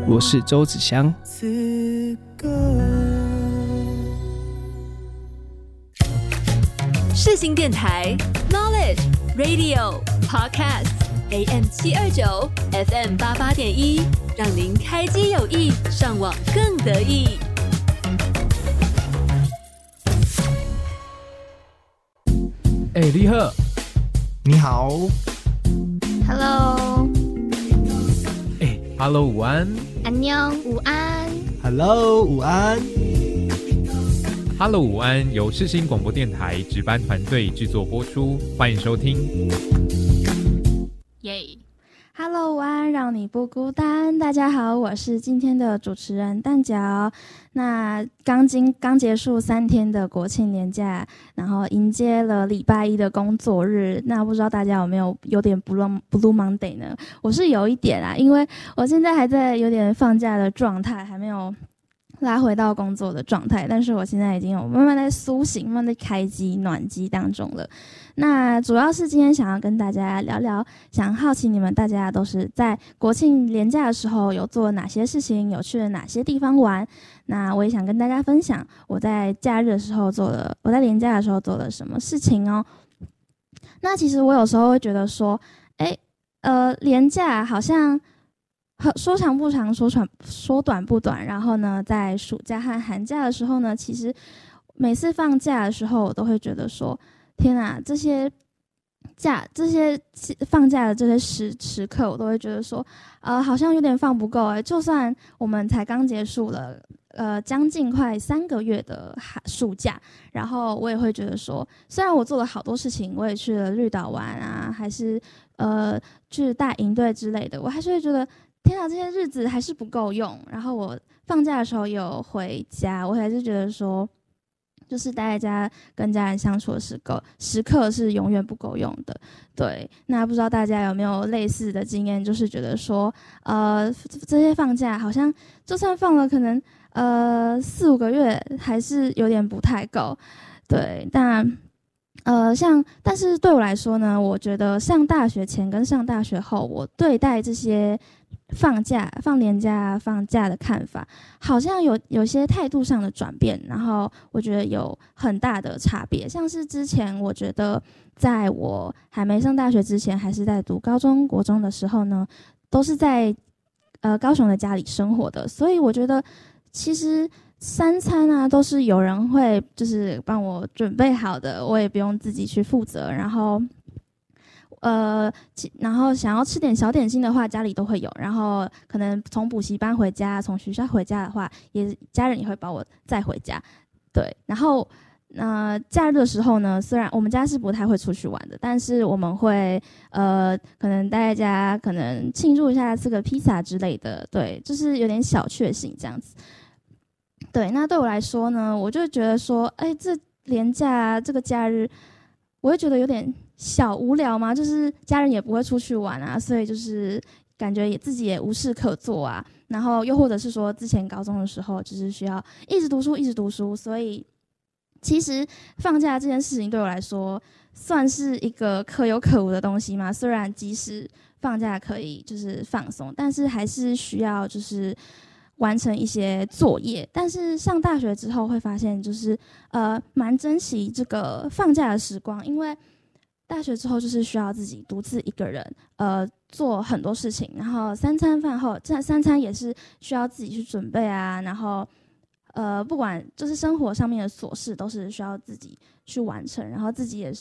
我是周子祥。 世新电台 Knowledge Radio Podcast AM 729 FM 88.1，让您开机有益，上网更得意。 李贺， 你好。 Hello。 Hello， 午安。 안녕，午安。 Hello， 午安。 Hello， 午安，由世新广播电台值班团队制作播出，欢迎收听。 耶。Hello， 午安，让你不孤单。大家好，我是今天的主持人蛋饺。那刚结束3天的国庆连假，然后迎接了礼拜一的工作日。那不知道大家有点 Blue Monday 呢？我是有一点啊，因为我现在还在有点放假的状态，还没有拉回到工作的状态，但是我现在已经有慢慢在苏醒，慢慢在开机暖机当中了。那主要是今天想要跟大家聊聊，想好奇你们大家都是在国庆连假的时候有做哪些事情，有去了哪些地方玩。那我也想跟大家分享我在假日的时候我在连假的时候做了什么事情哦。那其实我有时候会觉得说，连假好像说长不长，说短不短。然后呢，在暑假和寒假的时候呢，其实每次放假的时候，我都会觉得说，天啊，这些放假的这些时刻，我都会觉得说，好像有点放不够就算我们才刚结束了将近快3个月的暑假，然后我也会觉得说，虽然我做了好多事情，我也去了绿岛玩啊，还是去大营队之类的，我还是会觉得，天啊，这些日子还是不够用。然后我放假的时候有回家，我还是觉得说，就是待在家跟家人相处的时刻是永远不够用的。对，那不知道大家有没有类似的经验，就是觉得说，这些放假好像就算放了可能4-5个月，还是有点不太够。对，但是对我来说呢，我觉得上大学前跟上大学后，我对待这些放年假、放假的看法，好像有些态度上的转变，然后我觉得有很大的差别。像是之前我觉得在我还没上大学之前，还是在读高中国中的时候呢，都是在高雄的家里生活的，所以我觉得其实3餐啊都是有人会就是帮我准备好的，我也不用自己去负责。然后想要吃点小点心的话，家里都会有。然后可能从补习班回家，从学校回家的话，家人也会把我载回家。对，然后假日的时候呢，虽然我们家是不太会出去玩的，但是我们会可能待在家，可能庆祝一下，吃个披萨之类的。对，就是有点小确幸这样子。对，那对我来说呢，我就觉得说，这连假这个假日，我会觉得有点小无聊嘛，就是家人也不会出去玩啊，所以就是感觉自己也无事可做啊。然后又或者是说，之前高中的时候就是需要一直读书，所以其实放假这件事情对我来说算是一个可有可无的东西嘛。虽然即使放假可以就是放松，但是还是需要就是完成一些作业。但是上大学之后会发现，就是蛮珍惜这个放假的时光，因为大学之后就是需要自己独自一个人做很多事情，然后3餐饭后，这3餐也是需要自己去准备啊，然后不管就是生活上面的琐事都是需要自己去完成，然后自己也